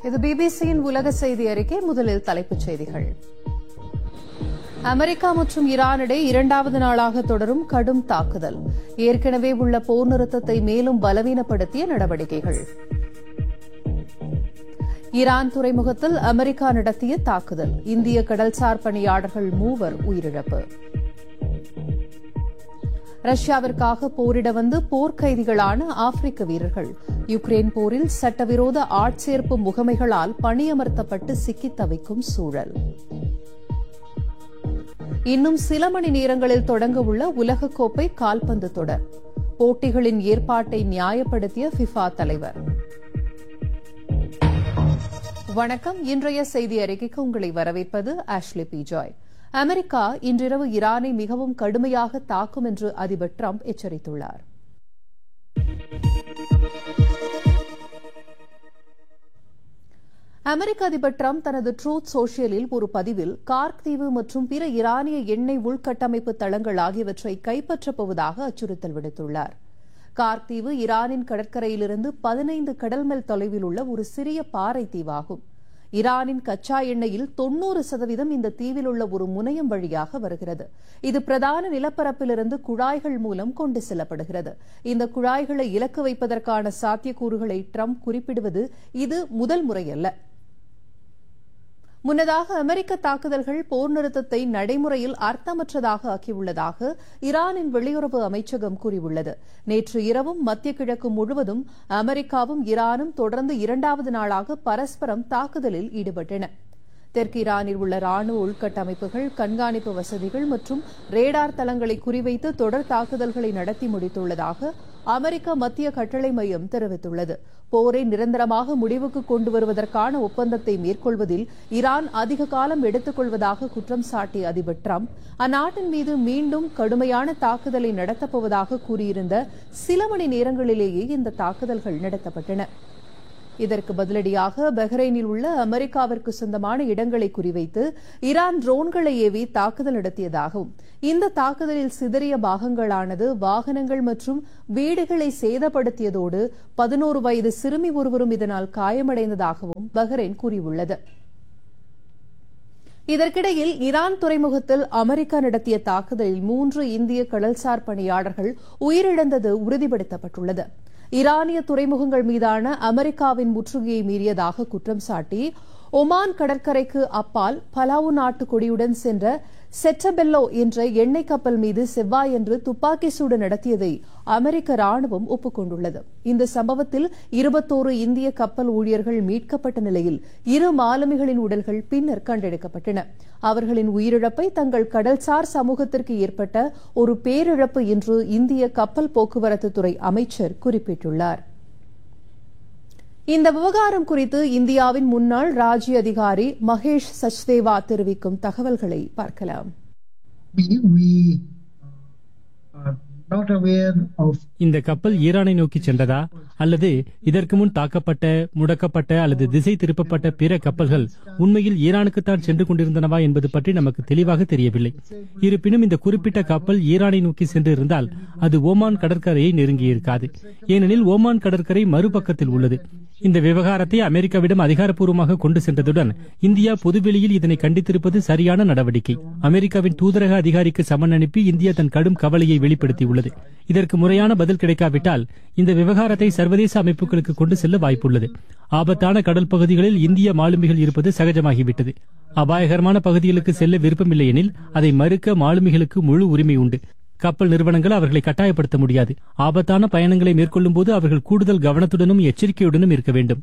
இது பிபிசியின் உலக செய்தி அறிக்கை. முதலில் தலைப்புச் செய்திகள். அமெரிக்கா மற்றும் ஈரானிடையே இரண்டாவது நாளாக தொடரும் கடும் தாக்குதல். ஏற்கனவே உள்ள போர் நிறுத்தத்தை மேலும் பலவீனப்படுத்திய நடவடிக்கைகள். ஈரான் துறைமுகத்தில் அமெரிக்கா நடத்திய தாக்குதல். இந்திய கடல்சார் பணியாளர்கள் 3 உயிரிழப்பு. ரஷ்யாவிற்காக போரிட வந்து போர்க்கைதிகளான ஆப்பிரிக்க வீரர்கள். யுக்ரைன் போரில் சட்டவிரோத ஆட்சேர்ப்பு முகமைகளால் பணியமர்த்தப்பட்டு சிக்கித் தவிக்கும் சூழல். இன்னும் சில மணி நேரங்களில் தொடங்க உள்ள உலகக்கோப்பை கால்பந்து தொடர். போட்டிகளின் ஏற்பாட்டை நியாயப்படுத்திய ஃபிஃபா தலைவர். வணக்கம். இன்றைய செய்தி அறிக்கைக்கு உங்களை வரவேற்பது ஆஷ்லி பி ஜாய். அமெரிக்கா இன்றிரவு ஈரானை மிகவும் கடுமையாக தாக்கும் என்று அதிபர் டிரம்ப் எச்சரித்துள்ளார். அமெரிக்க அதிபர் டிரம்ப் தனது ட்ரூத் சோஷியலில் ஒரு பதிவில் கார்க் தீவு மற்றும் பிற ஈரானிய எண்ணெய் உள்கட்டமைப்பு தளங்கள் ஆகியவற்றை கைப்பற்றப் போவதாக அச்சுறுத்தல் விடுத்துள்ளார். கார்க் தீவு ஈரானின் கடற்கரையிலிருந்து 15 கடல் மைல் தொலைவில் உள்ள ஒரு சிறிய பாறை தீவாகும். ஈரானின் கச்சா எண்ணெயில் 90% இந்த தீவில் உள்ள ஒரு முனையம் வழியாக வருகிறது. இது பிரதான நிலப்பரப்பிலிருந்து குழாய்கள் மூலம் கொண்டு செல்லப்படுகிறது. இந்த குழாய்களை இலக்கு வைப்பதற்கான சாத்தியக்கூறுகளை டிரம்ப் குறிப்பிடுவது இது முதல் முறையல்ல. முன்னதாக அமெரிக்க தாக்குதல்கள் போர் நிறுத்தத்தை நடைமுறையில் அர்த்தமற்றதாக ஆக்கியுள்ளதாக ஈரானின் வெளியுறவு அமைச்சகம் கூறியுள்ளது. நேற்று இரவும் மத்திய கிழக்கு முழுவதும் அமெரிக்காவும் ஈரானும் தொடர்ந்து இரண்டாவது நாளாக பரஸ்பரம் தாக்குதலில் ஈடுபட்டன. தெற்கு ஈரானில் உள்ள ராணுவ உள்கட்டமைப்புகள், கண்காணிப்பு வசதிகள் மற்றும் ரேடார் தளங்களை குறிவைத்து தொடர் தாக்குதல்களை நடத்தி முடித்துள்ளதாக அமெரிக்க மத்திய கட்டளை மையம் தெரிவித்துள்ளது. போரை நிரந்தரமாக முடிவுக்கு கொண்டு வருவதற்கான ஒப்பந்தத்தை மேற்கொள்வதில் ஈரான் அதிக காலம் எடுத்துக் கொள்வதாக குற்றம் சாட்டிய அதிபர் டிரம்ப் அந்நாட்டின் மீது மீண்டும் கடுமையான தாக்குதலை நடத்தப்போவதாக கூறியிருந்த சில மணி நேரங்களிலேயே இந்த தாக்குதல்கள் நடத்தப்பட்டன. இதற்கு பதிலடியாக பஹ்ரைனில் உள்ள அமெரிக்காவிற்கு சொந்தமான இடங்களை குறிவைத்து ஈரான் ட்ரோன்களை ஏவி தாக்குதல் நடத்தியதாகவும் இந்த தாக்குதலில் சிதறிய பாகங்களானது வாகனங்கள் மற்றும் வீடுகளை சேதப்படுத்தியதோடு 11 வயது சிறுமி ஒருவரும் இதனால் காயமடைந்ததாகவும் பஹ்ரைன் கூறியுள்ளது. இதற்கிடையில் ஈரான் துறைமுகத்தில் அமெரிக்கா நடத்திய தாக்குதலில் 3 இந்திய கடல்சார் பணியாளர்கள் உயிரிழந்தது உறுதிப்படுத்தப்பட்டுள்ளது. ஈரானிய துறைமுகங்கள் மீதான அமெரிக்காவின் முற்றுகையை மீறியதாக குற்றம் சாட்டி ஒமான் கடற்கரைக்கு அப்பால் பலாவு நாட்டு கொடியுடன் சென்ற செட்டபெல்லோ என்ற எண்ணெய் கப்பல் மீது செவ்வாயன்று துப்பாக்கி சூடு நடத்தியதை அமெரிக்க ராணுவம் ஒப்புக் இந்த சம்பவத்தில் 21 இந்திய கப்பல் ஊழியர்கள் மீட்கப்பட்ட நிலையில் 2 மாலுமிகளின் உடல்கள் பின்னர் கண்டெடுக்கப்பட்டன. அவர்களின் உயிரிழப்பை தங்கள் கடல்சார் சமூகத்திற்கு ஏற்பட்ட ஒரு பேரிழப்பு என்று இந்திய கப்பல் போக்குவரத்து துறை அமைச்சர் குறிப்பிட்டுள்ளார். இந்த விவகாரம் குறித்து இந்தியாவின் முன்னாள் ராஜ்ய அதிகாரி மகேஷ் சச்தேவா தெரிவிக்கும் தகவல்களை பார்க்கலாம். இந்த கப்பல் ஈரானை நோக்கி சென்றதா அல்லது இதற்கு முன் தாக்கப்பட்ட, முடக்கப்பட்ட அல்லது திசை திருப்பப்பட்ட பிற கப்பல்கள் உண்மையில் ஈரானுக்குத்தான் சென்று கொண்டிருந்தனவா என்பது பற்றி நமக்கு தெளிவாக தெரியவில்லை. இருப்பினும் இந்த குறிப்பிட்ட கப்பல் ஈரானை நோக்கி சென்றிருந்தால் அது ஓமான் கடற்கரையை நெருங்கியிருக்காது. ஏனெனில் ஓமான் கடற்கரை மறுபக்கத்தில் உள்ளது. இந்த விவகாரத்தை அமெரிக்காவிடம் அதிகாரப்பூர்வமாக கொண்டு சென்றதுடன் இந்தியா பொதுவெளியில் இதனை கண்டித்திருப்பது சரியான நடவடிக்கை. அமெரிக்காவின் தூதரக அதிகாரிக்கு சமன் அனுப்பி இந்தியா தன் கடும் கவலையை வெளிப்படுத்தியுள்ளது. இதற்கு முறையான பதில் கிடைக்காவிட்டால் இந்த விவகாரத்தை சர்வதேச அமைப்புகளுக்கு கொண்டு செல்ல வாய்ப்புள்ளது. ஆபத்தான கடல் பகுதிகளில் இந்திய மாலுமிகள் இருப்பது சகஜமாகிவிட்டது. அபாயகரமான பகுதிகளுக்கு செல்ல விருப்பமில்லை எனில் அதை மறுக்க மாலுமிகளுக்கு முழு உரிமை உண்டு. கப்பல் நிறுவனங்கள் அவர்களை கட்டாயப்படுத்த முடியாது. ஆபத்தான பயணங்களை மேற்கொள்ளும் போது அவர்கள் கூடுதல் கவனத்துடனும் எச்சரிக்கையுடனும் இருக்க வேண்டும்.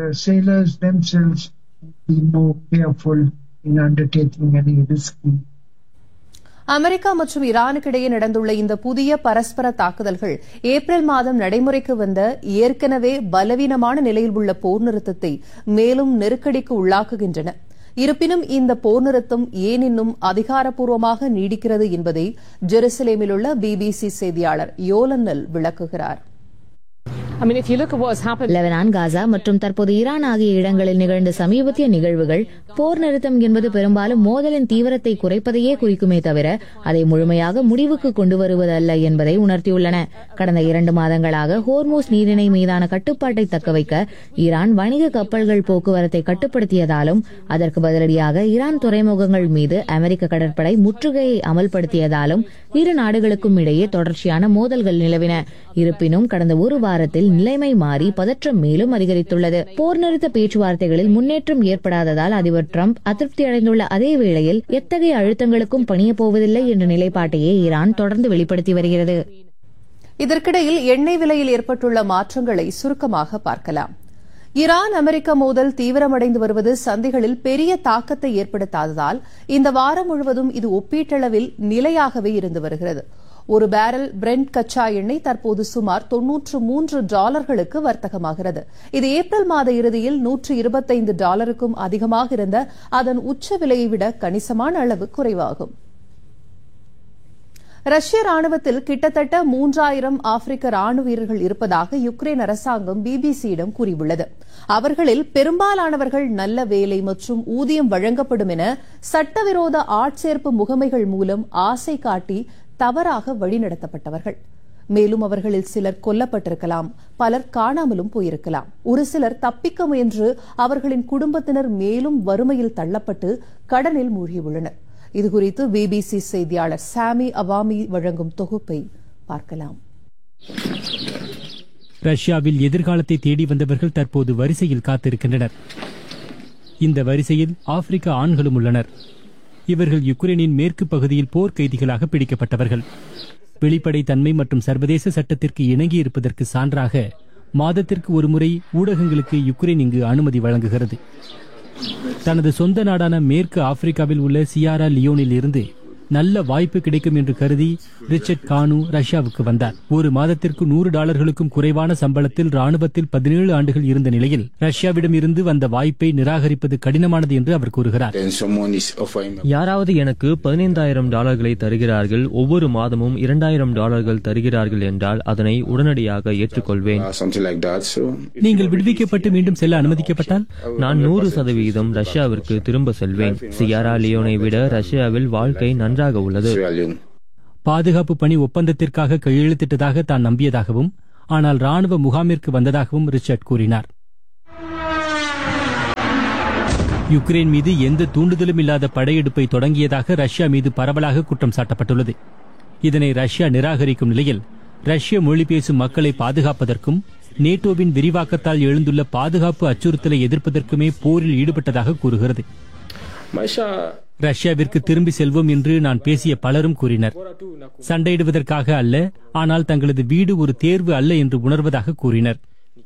அமெரிக்கா மற்றும் ஈரானுக்கிடையே நடந்துள்ள இந்த புதிய பரஸ்பர தாக்குதல்கள் ஏப்ரல் மாதம் நடைமுறைக்கு வந்த ஏற்கனவே பலவீனமான நிலையில் உள்ள போர் நிறுத்தத்தை மேலும் நெருக்கடிக்கு உள்ளாக்குகின்றன. இருப்பினும் இந்த போர் நிறுத்தம் ஏன் இன்னும் அதிகாரப்பூர்வமாக நீடிக்கிறது என்பதை ஜெருசலேமில் உள்ள பிபிசி செய்தியாளர் யோலன்னல் விளக்குகிறார். லெபனான், காசா மற்றும் தற்போது ஈரான் ஆகிய இடங்களில் நிகழ்ந்த சமீபத்திய நிகழ்வுகள் போர் நிறுத்தம் என்பது பெரும்பாலும் மோதலின் தீவிரத்தை குறைப்பதையே குறிக்குமே தவிர அதை முழுமையாக முடிவுக்கு கொண்டு வருவதல்ல என்பதை உணர்த்தியுள்ளன. கடந்த 2 மாதங்களாக ஹோர்மூஸ் நீரிணை மீதான கட்டுப்பாட்டை தக்கவைக்க ஈரான் வணிக கப்பல்கள் போக்குவரத்தை கட்டுப்படுத்தியதாலும் அதற்கு பதிலடியாக ஈரான் துறைமுகங்கள் மீது அமெரிக்க கடற்படை முற்றுகையை அமல்படுத்தியதாலும் இரு நாடுகளுக்கும் இடையே தொடர்ச்சியான மோதல்கள் நிலவின. இருப்பினும் கடந்த ஒரு வாரத்தில் நிலைமை மாறி பதற்றம் மேலும் அதிகரித்துள்ளது. போர் நிறுத்த பேச்சுவார்த்தைகளில் முன்னேற்றம் ஏற்படாததால் அதிபர் டிரம்ப் அதிருப்தி அடைந்துள்ள அதே வேளையில் எத்தகைய அழுத்தங்களுக்கும் பணியப் போவதில்லை என்ற நிலைப்பாட்டையே ஈரான் தொடர்ந்து வெளிப்படுத்தி வருகிறது. இதற்கிடையில் எண்ணெய் விலையில் ஏற்பட்டுள்ள மாற்றங்களை சுருக்கமாக பார்க்கலாம். ஈரான் அமெரிக்க மோதல் தீவிரமடைந்து வருவது சந்தைகளில் பெரிய தாக்கத்தை ஏற்படுத்தாததால் இந்த வாரம் முழுவதும் இது ஒப்பீட்டளவில் நிலையாகவே இருந்து வருகிறது. ஒரு பேரல் பிரெண்ட் கச்சா எண்ணெய் தற்போது சுமார் $93 வர்த்தகமாகிறது. இது ஏப்ரல் மாத இறுதியில் $125 அதிகமாக இருந்த அதன் உச்ச விலையை விட கணிசமான அளவு குறைவாகும். ரஷ்ய ராணுவத்தில் கிட்டத்தட்ட 3000 ஆப்பிரிக்க ராணுவ வீரர்கள் இருப்பதாக யுக்ரைன் அரசாங்கம் பிபிசியிடம் கூறியுள்ளது. அவர்களில் பெரும்பாலானவர்கள் நல்ல வேலை மற்றும் ஊதியம் வழங்கப்படும் என சட்டவிரோத ஆட்சேர்ப்பு முகமைகள் மூலம் ஆசை காட்டி தவறாக வழிநடத்தப்பட்டவர்கள். மேலும் அவர்களில் சிலர் கொல்லப்பட்டிருக்கலாம், பலர் காணாமலும் போயிருக்கலாம். ஒரு சிலர் தப்பிக்க முயன்று அவர்களின் குடும்பத்தினர் மேலும் வறுமையில் தள்ளப்பட்டு கடனில் மூழ்கியுள்ளனர். இதுகுறித்து பிபிசி செய்தியாளர் சாமி அவாமி வழங்கும் தொகுப்பை பார்க்கலாம். ரஷ்யாவில் எதிர்காலத்தை தேடி வந்தவர்கள் தற்போது வரிசையில் காத்திருக்கின்றனர். இந்த வரிசையில் ஆப்பிரிக்க ஆண்களும் உள்ளனர். இவர்கள் யுக்ரைனின் மேற்கு பகுதியில் போர் கைதிகளாக பிடிக்கப்பட்டவர்கள். வெளிப்படை தன்மை மற்றும் சர்வதேச சட்டத்திற்கு இணங்கியிருப்பதற்கு சான்றாக மாதத்திற்கு ஒருமுறை ஊடகங்களுக்கு யுக்ரைன் இங்கு அனுமதி வழங்குகிறது. தனது சொந்த நாடான மேற்கு ஆப்பிரிக்காவில் உள்ள சியாரா லியோனில் இருந்து நல்ல வாய்ப்பு கிடைக்கும் என்று கருதி ரிச்சர்ட் கானு ரஷ்யாவுக்கு வந்தார். ஒரு மாதத்திற்கு $100 குறைவான சம்பளத்தில் ராணுவத்தில் 17 ஆண்டுகள் இருந்த நிலையில் ரஷ்யாவிடம் இருந்து வந்த வாய்ப்பை நிராகரிப்பது கடினமானது என்று அவர் கூறுகிறார். யாராவது எனக்கு $15,000 தருகிறார்கள், ஒவ்வொரு மாதமும் $2,000 தருகிறார்கள் என்றால் அதனை உடனடியாக ஏற்றுக்கொள்வேன். நீங்கள் விடுவிக்கப்பட்டு மீண்டும் செல்ல அனுமதிக்கப்பட்டால் நான் 100% ரஷ்யாவிற்கு திரும்ப செல்வேன். சியாரா லியோனை விட ரஷ்யாவில் வாழ்க்கை நன்றாக உள்ளது. பாதுகாப்பு பணி ஒப்பந்தத்திற்காக கையெழுத்திட்டதாக தான் நம்பியதாகவும் ஆனால் ராணுவ முகாமிற்கு வந்ததாகவும் ரிச்சர்ட் கூறினார். யுக்ரைன் மீது எந்த தூண்டுதலும் இல்லாத படையெடுப்பை தொடங்கியதாக ரஷ்யா மீது பரவலாக குற்றம் சாட்டப்பட்டுள்ளது. இதனை ரஷ்யா நிராகரிக்கும் நிலையில் ரஷ்ய மொழி பேசும் மக்களை பாதுகாப்பதற்கும் நேட்டோவின் விரிவாக்கத்தால் எழுந்துள்ள பாதுகாப்பு அச்சுறுத்தலை எதிர்ப்பதற்குமே போரில் ஈடுபட்டதாக கூறுகிறது. ரஷ்யாவிற்கு திரும்பி செல்வோம் என்று நான் பேசிய பலரும் கூறினர். சண்டையிடுவதற்காக அல்ல, ஆனால் தங்களது வீடு ஒரு தேர்வு அல்ல என்று உணர்வதாக கூறினர்.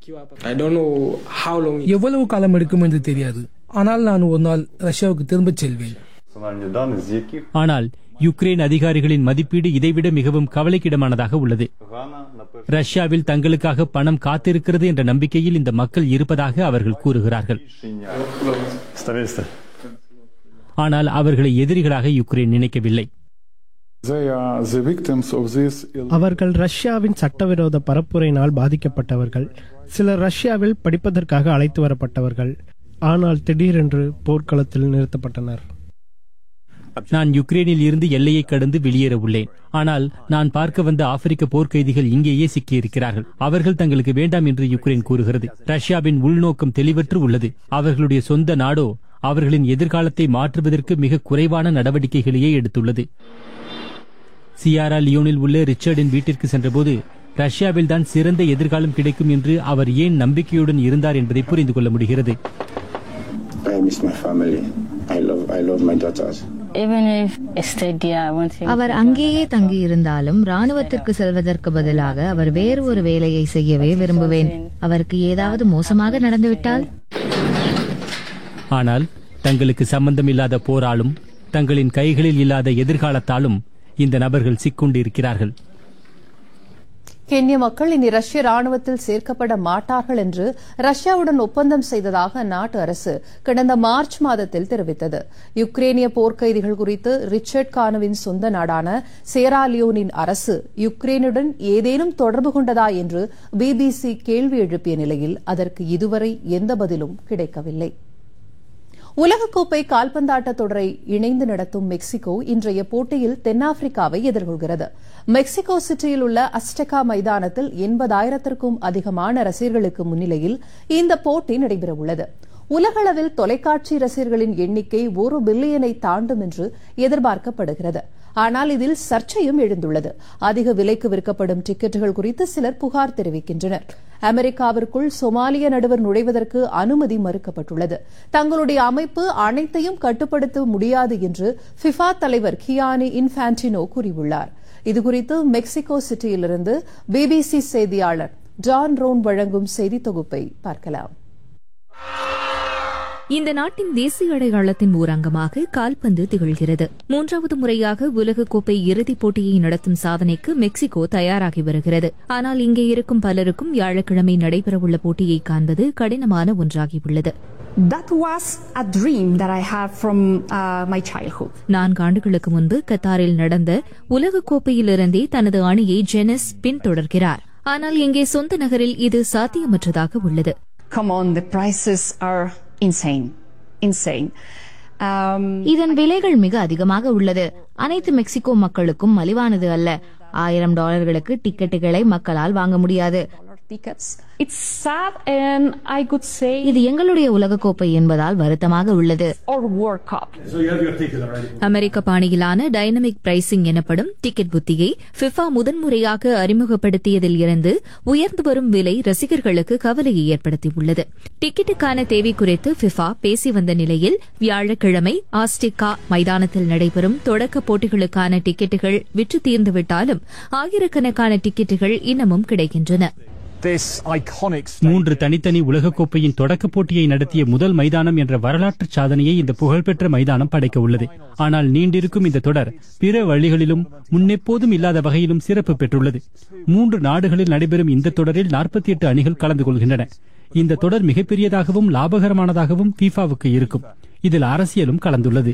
எவ்வளவு காலம் எடுக்கும் என்று தெரியாது, ஆனால் நான் ஒரு நாள் ரஷ்யாவுக்கு திரும்பச் செல்வேன். ஆனால் யுக்ரைன் அதிகாரிகளின் மதிப்பீடு இதைவிட மிகவும் கவலைக்கிடமானதாக உள்ளது. ரஷ்யாவில் தங்களுக்காக பணம் காத்திருக்கிறது என்ற நம்பிக்கையில் இந்த மக்கள் இருப்பதாக அவர்கள் கூறுகிறார்கள். ஆனால் அவர்களை எதிரிகளாக யுக்ரைன் நினைக்கவில்லை. அவர்கள் ரஷ்யாவின் சட்டவிரோத பரப்புரையினால் பாதிக்கப்பட்டவர்கள். சிலர் ரஷ்யாவில் படிப்பதற்காக அழைத்து வரப்பட்டவர்கள், ஆனால் திடீரென்று போர்க்களத்தில் நிறுத்தப்பட்டனர். நான் யுக்ரைனில் இருந்து எல்லையை கடந்து வெளியேற உள்ளேன். ஆனால் நான் பார்க்க வந்த ஆப்பிரிக்க போர்க்கைதிகள் இங்கேயே சிக்கியிருக்கிறார்கள். அவர்கள் தங்களுக்கு வேண்டாம் என்று யுக்ரைன் கூறுகிறது. ரஷ்யாவின் உள்நோக்கம் தெளிவற்று உள்ளது. அவர்களுடைய சொந்த நாடோ அவர்களின் எதிர்காலத்தை மாற்றுவதற்கு மிக குறைவான நடவடிக்கைகளையே எடுத்துள்ளது. சியாரா லியோனில் உள்ள ரிச்சர்டின் வீட்டிற்கு சென்றபோது ரஷ்யாவில் தான் சிறந்த எதிர்காலம் கிடைக்கும் என்று அவர் ஏன் நம்பிக்கையுடன் இருந்தார் என்பதை புரிந்து கொள்ள முடிகிறது. அவர் அங்கேயே தங்கியிருந்தாலும் ராணுவத்திற்கு செல்வதற்கு பதிலாக அவர் வேறு ஒரு வேலையை செய்யவே விரும்புவேன். அவருக்கு ஏதாவது மோசமாக நடந்துவிட்டால்? ஆனால் தங்களுக்கு சம்பந்தமில்லாத போராலும் தங்களின் கைகளில் இல்லாத எதிர்காலத்தாலும் இந்த நபர்கள் சிக்கொண்டு இருக்கிறார்கள். கென்ய மக்கள் இனி ரஷ்ய ராணுவத்தில் சேர்க்கப்பட மாட்டார்கள் என்று ரஷ்யாவுடன் ஒப்பந்தம் செய்ததாக அந்நாட்டு அரசு கடந்த மார்ச் மாதத்தில் தெரிவித்தது. யுக்ரேனிய போர்க்கைதிகள் குறித்து ரிச்சர்ட் கானுவின் சொந்த நாடான சேராலியோனின் அரசு யுக்ரேனுடன் ஏதேனும் தொடர்பு கொண்டதா என்று பிபிசி கேள்வி எழுப்பிய நிலையில் அதற்கு இதுவரை எந்த பதிலும் கிடைக்கவில்லை. உலகக்கோப்பை கால்பந்தாட்ட தொடரை இணைந்து நடத்தும் மெக்சிகோ இன்றைய போட்டியில் தென்னாப்பிரிக்காவை எதிர்கொள்கிறது. மெக்சிகோ சிட்டியில் உள்ள அஸ்டெகா மைதானத்தில் 80,000க்கும் அதிகமான ரசிகர்களுக்கு முன்னிலையில் இந்த போட்டி நடைபெறவுள்ளது. உலகளவில் தொலைக்காட்சி ரசிகர்களின் எண்ணிக்கை 1 பில்லியனை தாண்டும் என்று எதிர்பார்க்கப்படுகிறது. ஆனால் இதில் சர்ச்சையும் எழுந்துள்ளது. அதிக விலைக்கு விற்கப்படும் டிக்கெட்டுகள் குறித்து சிலர் புகார் தெரிவிக்கின்றனர். அமெரிக்காவிற்குள் சொமாலிய நடுவர் நுழைவதற்கு அனுமதி மறுக்கப்பட்டுள்ளது. தங்களுடைய அமைப்பு அனைத்தையும் கட்டுப்படுத்த முடியாது என்று ஃபிஃபா தலைவர் கியானி இன்ஃபான்டினோ கூறியுள்ளார். இதுகுறித்து மெக்சிகோ சிட்டியிலிருந்து பிபிசி செய்தியாளர் ஜான் ரோன் வழங்கும் செய்தி தொகுப்பை பார்க்கலாம். இந்த நாட்டின் தேசிய அடையாளத்தின் ஓர் அங்கமாக கால்பந்து திகழ்கிறது. 3வது முறையாக உலகக்கோப்பை இறுதிப் போட்டியை நடத்தும் சாதனைக்கு மெக்சிகோ தயாராகி வருகிறது. ஆனால் இங்கே இருக்கும் பலருக்கும் வியாழக்கிழமை நடைபெறவுள்ள போட்டியை காண்பது கடினமான ஒன்றாகியுள்ளது. That was a dream that I had from my childhood. 4 ஆண்டுகளுக்கு முன்பு கத்தாரில் நடந்த உலகக்கோப்பையிலிருந்தே தனது அணியை ஜெனஸ் பின்தொடர்கிறார். ஆனால் இங்கே சொந்த நகரில் இது சாத்தியமற்றதாக உள்ளது. Come on, the prices are insane. இதன் விலைகள் மிக அதிகமாக உள்ளது. அனைத்து மெக்சிகோ மக்களுக்கும் மலிவானது அல்ல. $1000 டிக்கெட்டுகளை மக்களால் வாங்க முடியாது. It's sad and I could say இது எங்களுடைய உலகக்கோப்பை என்பதால் வருத்தமாக உள்ளது. or World Cup. America பாணியிலான dynamic pricing எனப்படும் டிக்கெட் புத்தியை ஃபிஃபா முதன்முறையாக அறிமுகப்படுத்தியதில் இருந்து உயர்ந்து வரும் விலை ரசிகர்களுக்கு கவலையை ஏற்படுத்தியுள்ளது. டிக்கெட்டுக்கான தேவை குறித்து ஃபிஃபா பேசி வந்த நிலையில் வியாழக்கிழமை ஆஸ்டெகா மைதானத்தில் நடைபெறும் தொடக்க போட்டிகளுக்கான டிக்கெட்டுகள் விற்று தீர்ந்துவிட்டாலும் ஆயிரக்கணக்கான டிக்கெட்டுகள் இன்னமும் கிடைக்கின்றன. 3 தனித்தனி உலகக்கோப்பையின் தொடக்க போட்டியை நடத்திய முதல் மைதானம் என்ற வரலாற்று சாதனையை இந்த புகழ்பெற்ற மைதானம் படைக்க உள்ளது. ஆனால் நீண்டிருக்கும் இந்த தொடர் பிற வழிகளிலும் முன்னெப்போதும் இல்லாத வகையிலும் சிறப்பு பெற்றுள்ளது. 3 நாடுகளில் நடைபெறும் இந்த தொடரில் 48 அணிகள் கலந்து கொள்கின்றன. இந்த தொடர் மிகப்பெரியதாகவும் லாபகரமானதாகவும் ஃபீஃபாவுக்கு இருக்கும். இதில் அரசியலும் கலந்துள்ளது.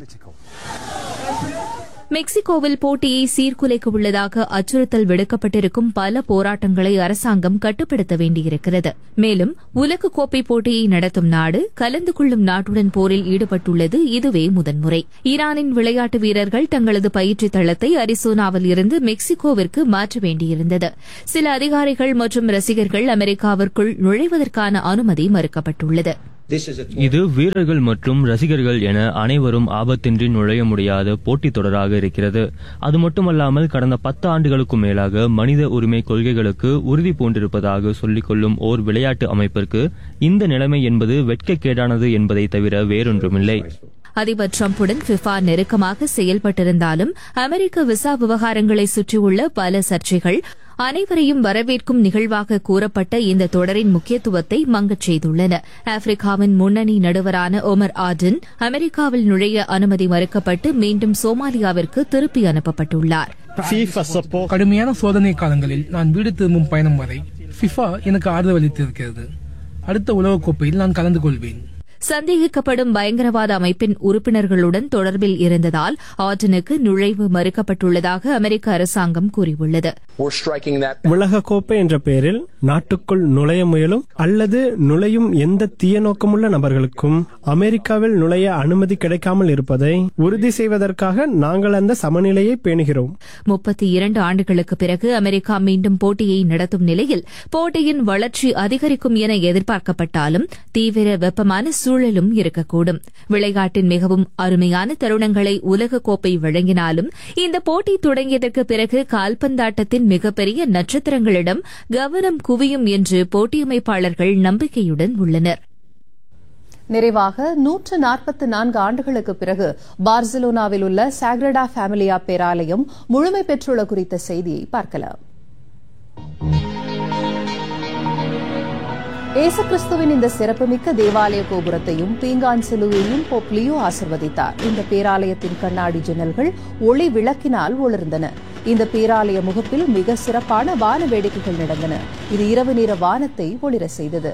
மெக்சிகோவில் போட்டியை சீர்குலைக்க உள்ளதாக அச்சுறுத்தல் விடுக்கப்பட்டிருக்கும் பல போராட்டங்களை அரசாங்கம் கட்டுப்படுத்த வேண்டியிருக்கிறது. மேலும் உலகக்கோப்பை போட்டியை நடத்தும் நாடு கலந்து கொள்ளும் நாட்டுடன் போரில் ஈடுபட்டுள்ளது இதுவே முதன்முறை. ஈரானின் விளையாட்டு வீரர்கள் தங்களது பயிற்சி தளத்தை அரிசோனாவில் இருந்து மெக்சிகோவிற்கு மாற்ற வேண்டியிருந்தது. சில அதிகாரிகள் மற்றும் ரசிகர்கள் அமெரிக்காவிற்குள் நுழைவதற்கான அனுமதி மறுக்கப்பட்டுள்ளது. இது வீரர்கள் மற்றும் ரசிகர்கள் என அனைவரும் ஆபத்தின்றி நுழைய முடியாத போட்டி தொடராக இருக்கிறது. அது மட்டுமல்லாமல் கடந்த 10 ஆண்டுகளுக்கும் மேலாக மனித உரிமை கொள்கைகளுக்கு உறுதி பூண்டிருப்பதாக சொல்லிக் கொள்ளும் ஓர் விளையாட்டு அமைப்பிற்கு இந்த நிலைமை என்பது வெட்கக்கேடானது என்பதை தவிர வேறொன்றுமில்லை. அதிபர் டிரம்புடன் ஃபிஃபா நெருக்கமாக செயல்பட்டிருந்தாலும் அமெரிக்க விசா விவகாரங்களை சுற்றியுள்ள பல சர்ச்சைகள் அனைவரையும் வரவேற்கும் நிகழ்வாக கூறப்பட்ட இந்த தொடரின் முக்கியத்துவத்தை மங்கச் செய்துள்ளன. ஆப்பிரிக்காவின் முன்னணி நடுவரான ஒமர் ஆர்டன் அமெரிக்காவில் நுழைய அனுமதி மறுக்கப்பட்டு மீண்டும் சோமாலியாவிற்கு திருப்பி அனுப்பப்பட்டுள்ளார். கடுமையான சோதனை காலங்களில் நான் வீடு திரும்பும் பயணம் வரை ஃபிஃபா எனக்கு ஆதரவளித்திருக்கிறது. அடுத்த உலகக்கோப்பையில் நான் கலந்து கொள்வேன். சந்தேகிக்கப்படும் பயங்கரவாத அமைப்பின் உறுப்பினர்களுடன் தொடர்பில் இருந்ததால் ஆர்டனுக்கு நுழைவு மறுக்கப்பட்டுள்ளதாக அமெரிக்க அரசாங்கம் கூறியுள்ளது. உலகக்கோப்பை என்ற பெயரில் நாட்டுக்குள் நுழைய முயலும் அல்லது நுழையும் எந்த தீய நோக்கமுள்ள நபர்களுக்கும் அமெரிக்காவில் நுழைய அனுமதி கிடைக்காமல் இருப்பதை உறுதி செய்வதற்காக நாங்கள் அந்த சமநிலையை பேணுகிறோம். 32 ஆண்டுகளுக்கு பிறகு அமெரிக்கா மீண்டும் போட்டியை நடத்தும் நிலையில் போட்டியின் வளர்ச்சி அதிகரிக்கும் என எதிர்பார்க்கப்பட்டாலும் தீவிர வெப்பமான சூழலும் இருக்கக்கூடும். விளையாட்டின் மிகவும் அருமையான தருணங்களை உலகக்கோப்பை வழங்கினாலும் இந்த போட்டி தொடங்கியதற்கு பிறகு கால்பந்தாட்டத்தின் மிகப்பெரிய நட்சத்திரங்களிடம் கவனம் குவியும் என்று போட்டியமைப்பாளர்கள் நம்பிக்கையுடன் உள்ளனர். நிறைவாக 144 ஆண்டுகளுக்கு பிறகு பார்சிலோனாவில் உள்ள சாக்ரடா ஃபேமிலியா பேராலயம் முழுமை பெற்றுள்ள குறித்த செய்தியை பார்க்கலாம். இயேசு கிறிஸ்துவின் இந்த சிறப்புமிக்க தேவாலய கோபுரத்தையும் பீங்கான் சிலுவையும் போப் லியோ ஆசிர்வதித்தார். இந்த பேராலயத்தின் கண்ணாடி ஜன்னல்கள் ஒளி விளக்கினால் ஒளிர்ந்தன. இந்த பேராலய முகப்பில் மிக சிறப்பான வான வேடிக்கைகள் நடந்தன. இது இரவு நேர வானத்தை ஒளிர செய்தது.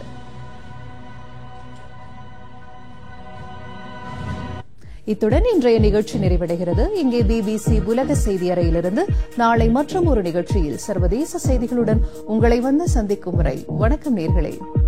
இத்துடன் இன்றைய நிகழ்ச்சி நிறைவடைகிறது. இங்கே BBC உலக செய்தி அறையிலிருந்து நாளை மற்றும் ஒரு நிகழ்ச்சியில் சர்வதேச செய்திகளுடன் உங்களை வந்து சந்திக்கும் வரை வணக்கம் நேயர்களே.